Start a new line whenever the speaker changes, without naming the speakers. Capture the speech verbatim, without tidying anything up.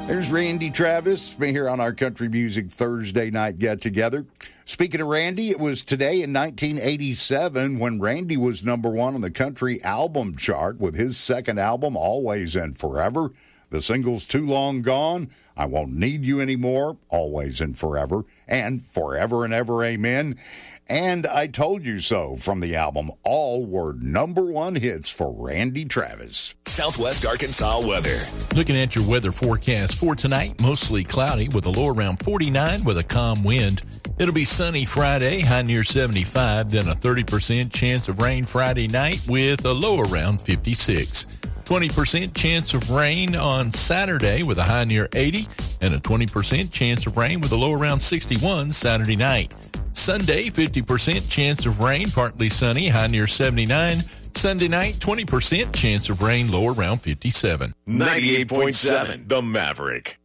There's Randy Travis, me here on our Country Music Thursday night get-together. Speaking of Randy, it was today in nineteen eighty-seven when Randy was number one on the country album chart with his second album, Always and Forever. The singles Too Long Gone, I Won't Need You Anymore, Always and Forever, and Forever and Ever Amen. And I Told You So from the album. All were number one hits for Randy Travis.
Southwest Arkansas weather.
Looking at your weather forecast for tonight, mostly cloudy with a low around forty-nine with a calm wind. It'll be sunny Friday, high near seventy-five, then a thirty percent chance of rain Friday night with a low around fifty-six. twenty percent chance of rain on Saturday with a high near eighty, and a twenty percent chance of rain with a low around sixty-one Saturday night. Sunday, fifty percent chance of rain, partly sunny, high near seventy-nine. Sunday night, twenty percent chance of rain, low around fifty-seven.
ninety-eight point seven, The Maverick.